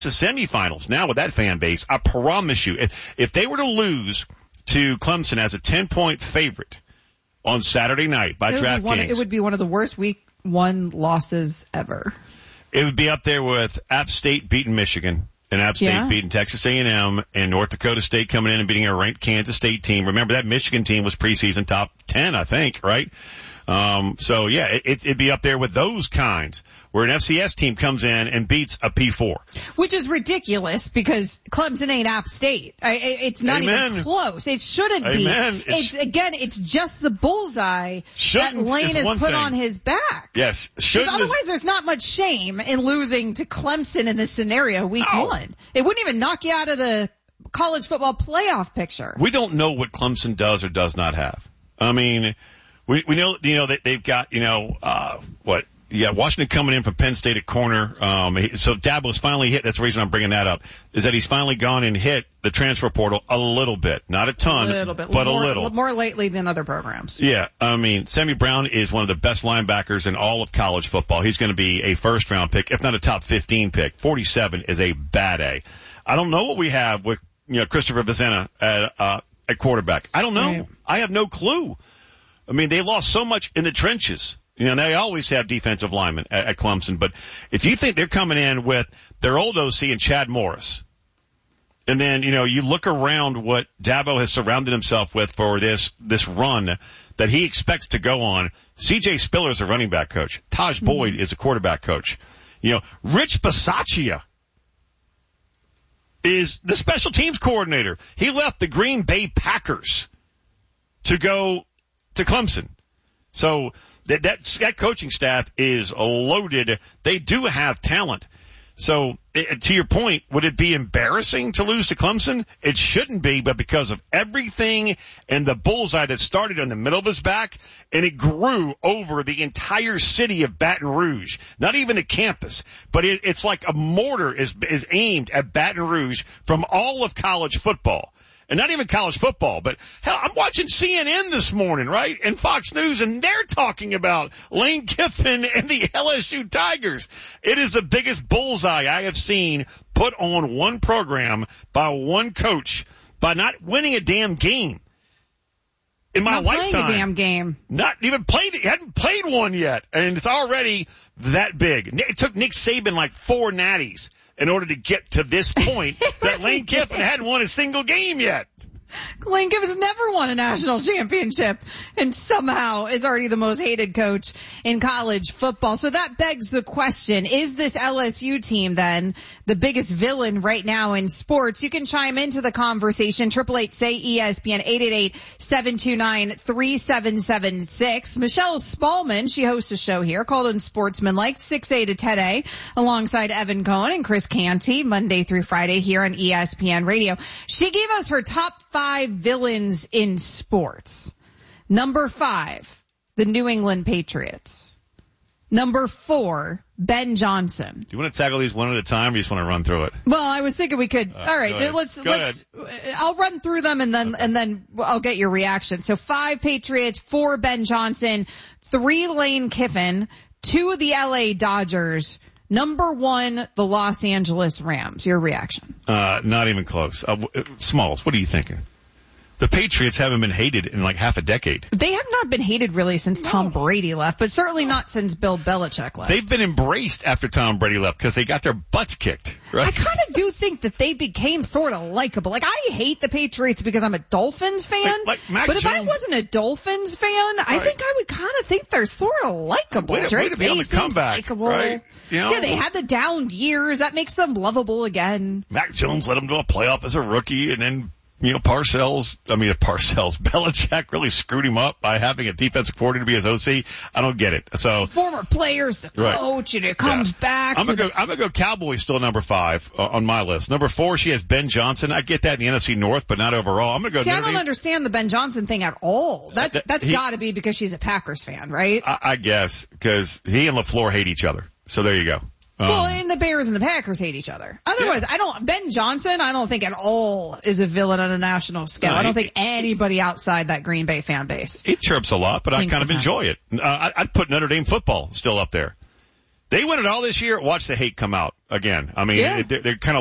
to semifinals now with that fan base. I promise you, if they were to lose to Clemson as a 10-point favorite on Saturday night by DraftKings, it would be one of the worst week one losses ever. It would be up there with App State beating Michigan and App State beating Texas A&M and North Dakota State coming in and beating a ranked Kansas State team. Remember that Michigan team was preseason top 10, I think, right? So yeah, it'd be up there with those kinds where an FCS team comes in and beats a P4. Which is ridiculous because Clemson ain't App State. It's not even close. It shouldn't be. It's just the bullseye that Lane has put on his back. Yes. Otherwise there's not much shame in losing to Clemson in this scenario week one. It wouldn't even knock you out of the college football playoff picture. We don't know what Clemson does or does not have. I mean, we know, that they've got, Washington coming in from Penn State at corner. So Dabo's finally hit. That's the reason I'm bringing that up, is that he's finally gone and hit the transfer portal a little bit. Not a ton, but a little. More lately than other programs. Yeah. I mean, Sammy Brown is one of the best linebackers in all of college football. He's going to be a first round pick, if not a top 15 pick. 47 is a bad A. I don't know what we have with, Christopher Vizzina at quarterback. I don't know. Right. I have no clue. I mean, they lost so much in the trenches. They always have defensive linemen at Clemson, but if you think they're coming in with their old OC and Chad Morris, and then, you look around what Dabo has surrounded himself with for this run that he expects to go on. CJ Spiller is a running back coach. Taj Boyd is a quarterback coach. Rich Bisaccia is the special teams coordinator. He left the Green Bay Packers to go to Clemson. So that coaching staff is loaded. They do have talent. So to your point, would it be embarrassing to lose to Clemson? It shouldn't be, but because of everything and the bullseye that started in the middle of his back and it grew over the entire city of Baton Rouge, not even a campus, but it's like a mortar is aimed at Baton Rouge from all of college football. And not even college football, but hell, I'm watching CNN this morning, right? And Fox News, and they're talking about Lane Kiffin and the LSU Tigers. It is the biggest bullseye I have seen put on one program by one coach by not winning a damn game in my lifetime. Not playing a damn game. Not even played it. He hadn't played one yet. And it's already that big. It took Nick Saban like 4 natties in order to get to this point that Lane Kiffin hadn't won a single game yet. Lane Kiffin's never won a national championship and somehow is already the most hated coach in college football. So that begs the question, is this LSU team then the biggest villain right now in sports? You can chime into the conversation. 888-SAY-ESPN, 888-729-3776. Michelle Spallman, she hosts a show here called Unsportsmanlike, 6A to 10A, alongside Evan Cohen and Chris Canty, Monday through Friday here on ESPN Radio. She gave us her top 5 villains in sports. Number 5, the New England Patriots. Number 4, Ben Johnson. Do you want to tackle these one at a time, or you just want to run through it? Well, I was thinking we could. All right, let's. I'll run through them and then I'll get your reaction. So 5 Patriots, 4 Ben Johnson, 3 Lane Kiffin, 2 of the LA Dodgers. Number 1, the Los Angeles Rams. Your reaction? Not even close. Smalls, what are you thinking? The Patriots haven't been hated in like half a decade. They have not been hated really since Tom Brady left, but certainly not since Bill Belichick left. They've been embraced after Tom Brady left because they got their butts kicked, right? I kind of do think that they became sort of likable. Like, I hate the Patriots because I'm a Dolphins fan, but if I wasn't a Dolphins fan, I think I would kind of think they're sort of likable. Way to be on the comeback, likable. Right? Yeah, they had the down years. That makes them lovable again. Mac Jones led them to a playoff as a rookie, and then Belichick really screwed him up by having a defensive coordinator be his OC. I don't get it. So former players, the coach, and it comes back. I'm gonna go Cowboys still number 5 on my list. Number 4, she has Ben Johnson. I get that in the NFC North, but not overall. I'm gonna go. See, I don't understand the Ben Johnson thing at all. That's got to be because she's a Packers fan, right? I guess because he and LaFleur hate each other. So there you go. Well, and the Bears and the Packers hate each other. Otherwise, Ben Johnson, I don't think at all is a villain on a national scale. I don't think anybody outside that Green Bay fan base. He chirps a lot, but I kind of enjoy it. I'd put Notre Dame football still up there. They win it all this year. Watch the hate come out again. I mean, they're kind of